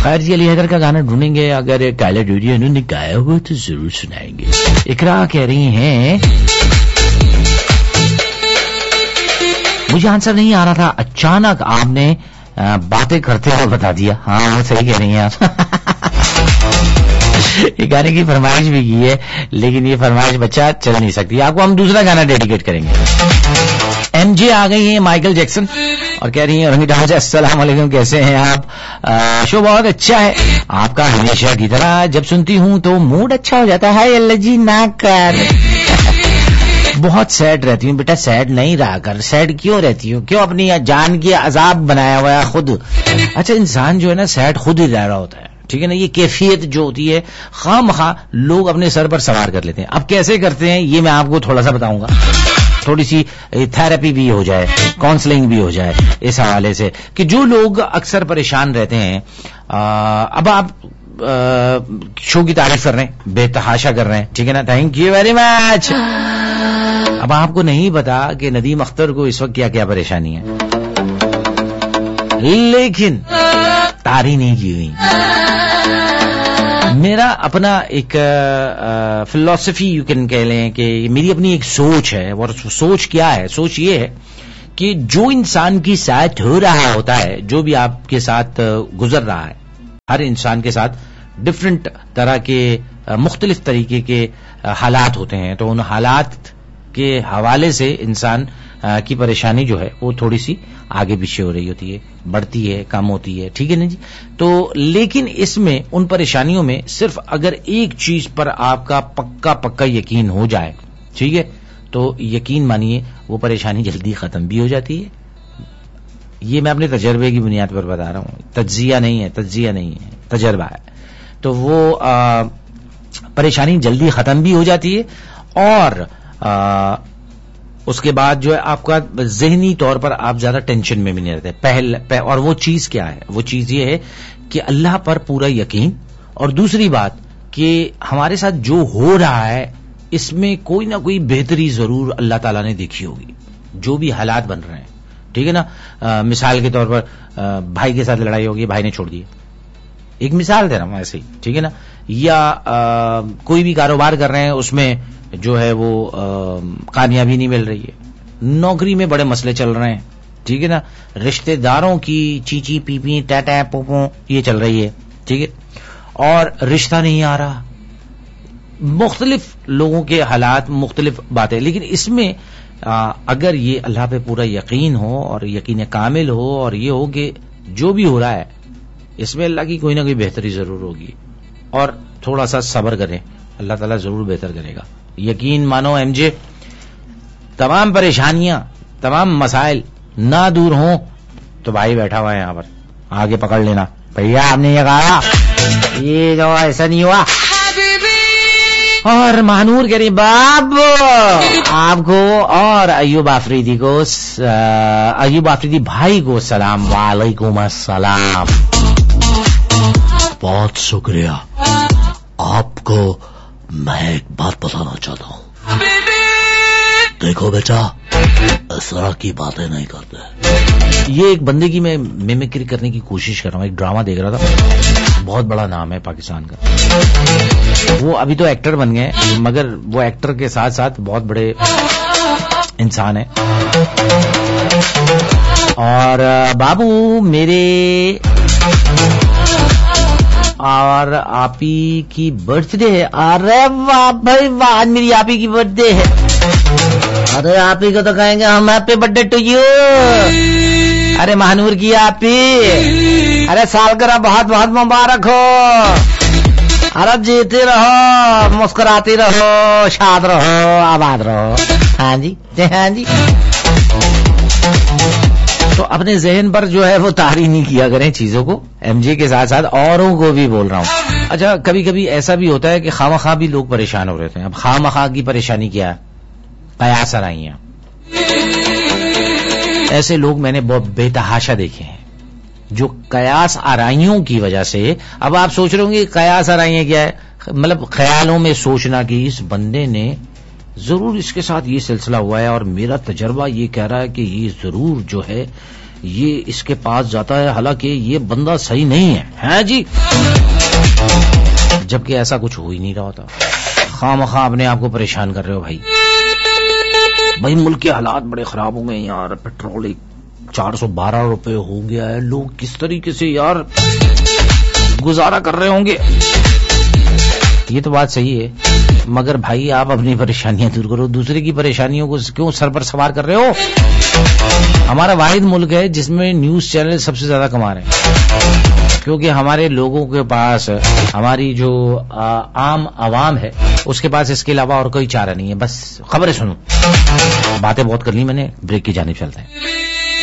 خیر جی، علی حیدر کا گانا ڈھونڈیں گے، اگر کالا ڈوڈی انہوں نے گایا ہوا تو ضرور سنائیں گے. اقرا کہہ رہی ہیں مجھے آنسر نہیں آ رہا تھا، اچانک آپ نے باتیں کرتے ہوئے بتا دیا. ہاں صحیح کہہ رہی ہیں آپ. یہ گانے کی فرمائش بھی کی ہے لیکن یہ فرمائش بچہ چل نہیں سکتی. آپ کو ہم دوسرا گانا ڈیڈیکیٹ کریں گے. ایم جے آ گئی ہیں مائیکل جیکسن اور کہہ رہی ہیں السلام علیکم، کیسے ہیں آپ؟ شو بہت اچھا ہے آپ کا، ہمیشہ کی طرح جب سنتی ہوں تو موڈ اچھا ہو جاتا ہے. اللہ جی نہ کر. بہت سیڈ رہتی ہوں بیٹا. سیڈ نہیں رہا کر. سیڈ کیوں رہتی ہوں؟ کیوں اپنی جان کی عذاب بنایا ہوا ہے خود؟ اچھا انسان جو ہے نا سیڈ خود ہی رہ رہا ہوتا ہے، ٹھیک ہے نا. یہ کیفیت جو ہوتی ہے خواہ مخواہ لوگ اپنے سر پر سوار کر لیتے ہیں. اب کیسے کرتے ہیں یہ میں آپ کو تھوڑا سا بتاؤں گا. تھوڑی سی تھراپی بھی ہو جائے، کاؤنسلنگ بھی ہو جائے اس حوالے سے کہ جو لوگ اکثر پریشان رہتے ہیں. اب آپ شو کی تعریف کر رہے ہیں، بے تحاشا کر رہے ہیں، ٹھیک ہے نا. Thank you very much. اب آپ کو نہیں پتا کہ ندیم اختر کو اس وقت کیا کیا پریشانی ہے، لیکن تاری نہیں کی ہوئی. میرا اپنا ایک فلسفی یو کین کہہ لیں کہ میری اپنی ایک سوچ ہے. اور سوچ کیا ہے؟ سوچ یہ ہے کہ جو انسان کے ساتھ ہو رہا ہوتا ہے، جو بھی آپ کے ساتھ گزر رہا ہے، ہر انسان کے ساتھ ڈفرنٹ طرح کے مختلف طریقے کے حالات ہوتے ہیں. تو ان حالات کے حوالے سے انسان کی پریشانی جو ہے وہ تھوڑی سی آگے پیچھے ہو رہی ہوتی ہے، بڑھتی ہے، کم ہوتی ہے، ٹھیک ہے نا جی. تو لیکن اس میں ان پریشانیوں میں صرف اگر ایک چیز پر آپ کا پکا یقین ہو جائے، ٹھیک ہے، تو یقین مانیے وہ پریشانی جلدی ختم بھی ہو جاتی ہے. یہ میں اپنے تجربے کی بنیاد پر بتا رہا ہوں، تجزیہ نہیں ہے، تجربہ ہے. تو وہ پریشانی جلدی ختم بھی ہو جاتی ہے اور اس کے بعد جو ہے آپ کا ذہنی طور پر آپ زیادہ ٹینشن میں بھی نہیں رہتے. اور وہ چیز کیا ہے؟ وہ چیز یہ ہے کہ اللہ پر پورا یقین. اور دوسری بات کہ ہمارے ساتھ جو ہو رہا ہے اس میں کوئی نہ کوئی بہتری ضرور اللہ تعالیٰ نے دیکھی ہوگی. جو بھی حالات بن رہے ہیں، ٹھیک ہے نا. مثال کے طور پر بھائی کے ساتھ لڑائی ہوگی، بھائی نے چھوڑ دی، ایک مثال دے رہا ہوں ایسے ہی، ٹھیک ہے نا. یا کوئی بھی کاروبار کر رہے ہیں، اس میں جو ہے وہ کامیابی نہیں مل رہی ہے. نوکری میں بڑے مسئلے چل رہے ہیں، ٹھیک ہے نا. رشتہ داروں کی چیچی پیپی ٹاٹا پوپو یہ چل رہی ہے، ٹھیک ہے. اور رشتہ نہیں آ رہا. مختلف لوگوں کے حالات، مختلف باتیں. لیکن اس میں اگر یہ اللہ پہ پورا یقین ہو اور یقین کامل ہو اور یہ ہو کہ جو بھی ہو رہا ہے اس میں اللہ کی کوئی نہ کوئی بہتری ضرور ہوگی، اور تھوڑا سا صبر کریں، اللہ تعالیٰ ضرور بہتر کرے گا. یقین مانو ایم جے، تمام پریشانیاں، تمام مسائل نہ دور ہوں تو بھائی بیٹھا ہوا ہے یہاں پر، آگے پکڑ لینا. بھیا آپ نے یہ کہا، یہ جو ایسا نہیں ہوا. اور مہنور کہہ رہی باب آپ کو اور ایوب آفریدی کو، ایوب آفریدی بھائی کو سلام. وعلیکم السلام. بہت شکریہ. آپ کو میں ایک بات بتانا چاہتا ہوں. دیکھو بیٹا، اس طرح کی باتیں نہیں کرتے. یہ ایک بندے کی میں میمکری کرنے کی کوشش کر رہا ہوں. ایک ڈرامہ دیکھ رہا تھا، بہت بڑا نام ہے پاکستان کا. وہ ابھی تو ایکٹر بن گئے مگر وہ ایکٹر کے ساتھ ساتھ بہت بڑے انسان ہیں. اور بابو میرے اور آپی کی برتھ ڈے ہے. ارے واہ بھائی واہ، آج میری آپی کی برتھ ڈے ہے. ارے آپی کو تو کہیں گے ہم happy birth day to you. ارے مہنور کی آپی، ارے سالگرہ بہت بہت مبارک ہو. ارے جیتے رہو، مسکراتی رہو، شاد رہو، آباد رہو. ہاں جی ہاں جی. تو اپنے ذہن پر جو ہے وہ طاری نہیں کیا کریں چیزوں کو. ایم جے کے ساتھ ساتھ اوروں کو بھی بول رہا ہوں. اچھا کبھی کبھی ایسا بھی ہوتا ہے کہ خواہ مخواہ بھی لوگ پریشان ہو رہے تھے. اب خواہ مخواہ کی پریشانی کیا ہے؟ قیاس آرائیاں. ایسے لوگ میں نے بہت بے تحاشا دیکھے ہیں جو قیاس آرائیوں کی وجہ سے. اب آپ سوچ رہے ہوں گے قیاس آرائیاں کیا ہے؟ مطلب خیالوں میں سوچنا کہ اس بندے نے ضرور اس کے ساتھ یہ سلسلہ ہوا ہے اور میرا تجربہ یہ کہہ رہا ہے کہ یہ ضرور جو ہے یہ اس کے پاس جاتا ہے حالانکہ یہ بندہ صحیح نہیں ہے جی، جبکہ ایسا کچھ ہو ہی نہیں رہا ہوتا. خواہ مخواہ اپنے آپ کو پریشان کر رہے ہو بھائی ملک کے حالات بڑے خراب ہو گئے یار، پیٹرول 412 روپے ہو گیا ہے، لوگ کس طریقے سے یار گزارا کر رہے ہوں گے. یہ تو بات صحیح ہے، مگر بھائی آپ اپنی پریشانیاں دور کرو، دوسرے کی پریشانیوں کو کیوں سر پر سوار کر رہے ہو؟ ہمارا واحد ملک ہے جس میں نیوز چینل سب سے زیادہ کما رہے ہیں، کیونکہ ہمارے لوگوں کے پاس، ہماری جو عام عوام ہے اس کے پاس اس کے علاوہ اور کوئی چارہ نہیں ہے، بس خبریں سنو. باتیں بہت کر لی میں نے، بریک کی جانب چلتے ہیں.